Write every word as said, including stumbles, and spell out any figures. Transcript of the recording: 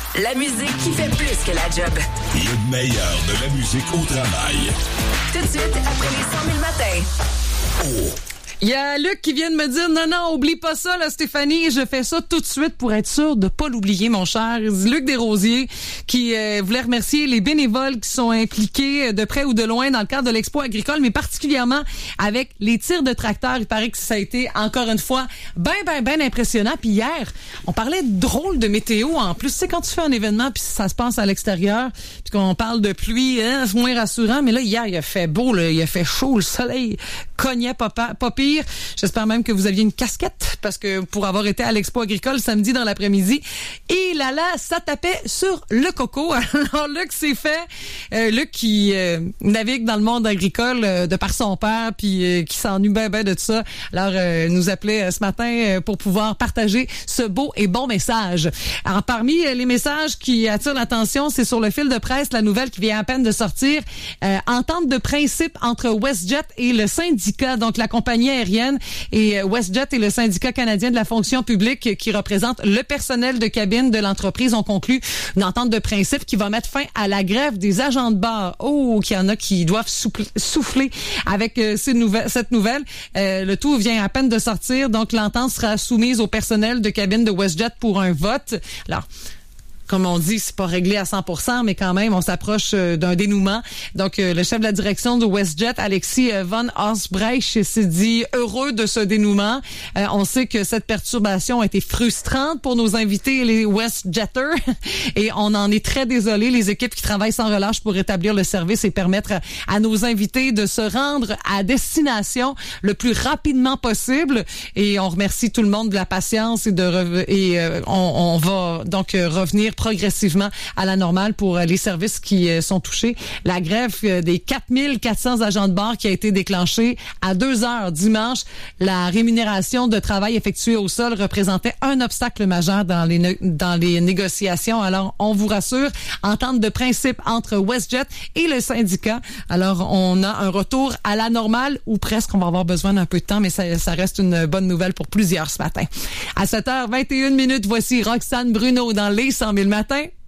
La musique qui fait plus que la job. Le meilleur de la musique au travail. Tout de suite, après les cent mille matins. Oh. Il y a Luc qui vient de me dire, non, non, oublie pas ça, là, Stéphanie. Je fais ça tout de suite pour être sûr de pas l'oublier, mon cher. Luc Desrosiers, qui euh, voulait remercier les bénévoles qui sont impliqués de près ou de loin dans le cadre de l'expo agricole, mais particulièrement avec les tirs de tracteurs. Il paraît que ça a été, encore une fois, ben, ben, ben impressionnant. Puis hier, on parlait de drôle de météo. En plus, tu sais, quand tu fais un événement puis ça se passe à l'extérieur, puis qu'on parle de pluie, hein, c'est moins rassurant. Mais là, hier, il a fait beau, là, il a fait chaud, le soleil cognait pas, pas, pas pire. J'espère même que vous aviez une casquette parce que pour avoir été à l'expo agricole samedi dans l'après-midi, et là là, ça tapait sur le coco. Alors Luc s'est fait, euh, Luc qui euh, navigue dans le monde agricole euh, de par son père, puis euh, qui s'ennuie ben ben de tout ça. Alors euh, nous appelait euh, ce matin euh, pour pouvoir partager ce beau et bon message. Alors parmi euh, les messages qui attirent l'attention, c'est sur le fil de presse, la nouvelle qui vient à peine de sortir, euh, entente de principe entre WestJet et le syndicat, donc la compagnie aérienne, et WestJet et le syndicat canadien de la fonction publique qui représente le personnel de cabine de l'entreprise ont conclu une entente de principe qui va mettre fin à la grève des agents de bord. Oh, qu'il y en a qui doivent souffler, souffler avec euh, ces nouvelles, cette nouvelle. Euh, le tout vient à peine de sortir, donc l'entente sera soumise au personnel de cabine de WestJet pour un vote. Alors, comme on dit, c'est pas réglé à cent pour cent, mais quand même, on s'approche euh, d'un dénouement. Donc, euh, le chef de la direction de WestJet, Alexis euh, von Osbreich, s'est dit heureux de ce dénouement. Euh, on sait que cette perturbation a été frustrante pour nos invités, les WestJetters, et on en est très désolé. Les équipes qui travaillent sans relâche pour rétablir le service et permettre à, à nos invités de se rendre à destination le plus rapidement possible. Et on remercie tout le monde de la patience et de re- et euh, on, on va donc euh, revenir progressivement à la normale pour les services qui sont touchés. La grève des quatre mille quatre cents agents de bord qui a été déclenchée à deux heures dimanche. La rémunération de travail effectuée au sol représentait un obstacle majeur dans les, ne- dans les négociations. Alors, on vous rassure, entente de principe entre WestJet et le syndicat. Alors, on a un retour à la normale, ou presque. On va avoir besoin d'un peu de temps, mais ça, ça reste une bonne nouvelle pour plusieurs ce matin. À sept heures vingt et une minutes, voici Roxane Bruno dans les cent mille matins.